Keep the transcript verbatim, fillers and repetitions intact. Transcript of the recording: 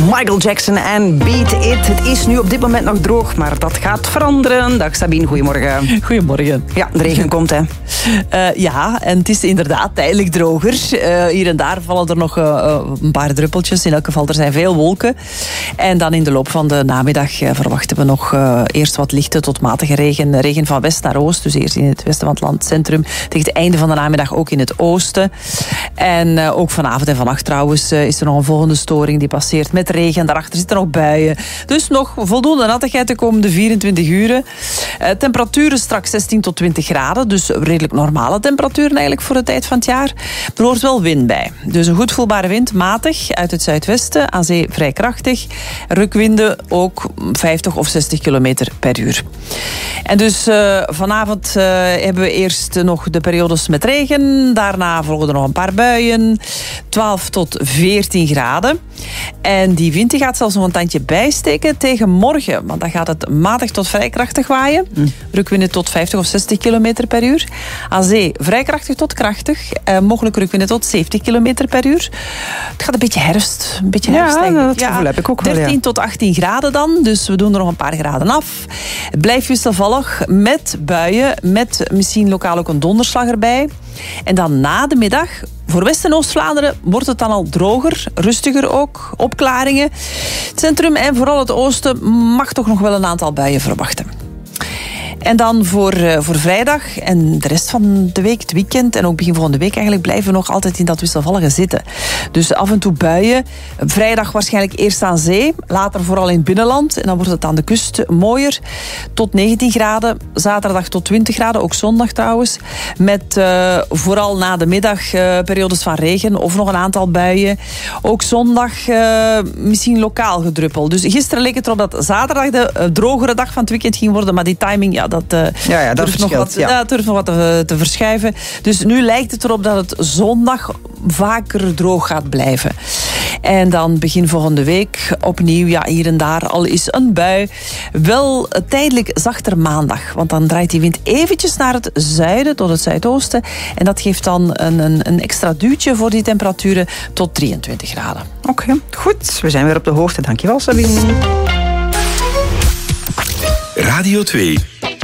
Michael Jackson en Beat It. Het is nu op dit moment nog droog, maar dat gaat veranderen. Dag Sabine, goedemorgen. Goedemorgen. Ja, de regen komt, hè. Uh, ja, en het is inderdaad tijdelijk droger. Uh, hier en daar vallen er nog uh, een paar druppeltjes. In elk geval, er zijn veel wolken. En dan in de loop van de namiddag uh, verwachten we nog uh, eerst wat lichte tot matige regen. Regen van west naar oost, dus eerst in het westen van het landcentrum. Tegen het einde van de namiddag ook in het oosten. En uh, ook vanavond en vannacht trouwens uh, is er nog een volgende storing die passeert met regen. Daarachter zitten nog buien. Dus nog voldoende nattigheid de komende vierentwintig uren. Uh, temperaturen straks zestien tot twintig graden, dus redelijk normale temperaturen eigenlijk voor de tijd van het jaar. Er hoort wel wind bij. Dus een goed voelbare wind, matig, uit het zuidwesten, aan zee vrij krachtig. Rukwinden ook vijftig of zestig kilometer per uur. En dus uh, vanavond uh, hebben we eerst nog de periodes met regen. Daarna volgen er nog een paar buien. twaalf tot veertien graden. En die wind die gaat zelfs nog een tandje bijsteken tegen morgen. Want dan gaat het matig tot vrij krachtig waaien. Mm. Rukwinden tot vijftig of zestig kilometer per uur. Aan zee vrij krachtig tot krachtig. Eh, mogelijk rukwinden tot zeventig kilometer per uur. Het gaat een beetje herfst. Een beetje herfst, ja, eigenlijk. dat gevoel heb ik ook wel, dertien ja. tot achttien graden dan. Dus we doen er nog een paar graden af. Het blijft wisselvallig met buien. Met misschien lokaal ook een donderslag erbij. En dan na de middag, voor West- en Oost-Vlaanderen, wordt het dan al droger, rustiger ook, opklaringen. Het centrum en vooral het oosten mag toch nog wel een aantal buien verwachten. En dan voor, uh, voor vrijdag en de rest van de week, het weekend en ook begin volgende week eigenlijk blijven we nog altijd in dat wisselvallige zitten. Dus af en toe buien. Vrijdag waarschijnlijk eerst aan zee, later vooral in het binnenland. En dan wordt het aan de kust mooier. Tot negentien graden, zaterdag tot twintig graden, ook zondag trouwens. Met uh, vooral na de middag uh, periodes van regen of nog een aantal buien. Ook zondag uh, misschien lokaal gedruppel. Dus gisteren leek het erop dat zaterdag de uh, drogere dag van het weekend ging worden, maar die timing, ja, dat, uh, ja, ja, dat durft nog wat, ja. ja, durft nog wat te, te verschuiven. Dus nu lijkt het erop dat het zondag vaker droog gaat blijven. En dan begin volgende week opnieuw, ja, hier en daar al is een bui. Wel tijdelijk zachter maandag, want dan draait die wind eventjes naar het zuiden, tot het zuidoosten. En dat geeft dan een, een, een extra duwtje voor die temperaturen tot drieëntwintig graden. Oké, okay, goed. We zijn weer op de hoogte. Dankjewel, Sabine. Radio twee.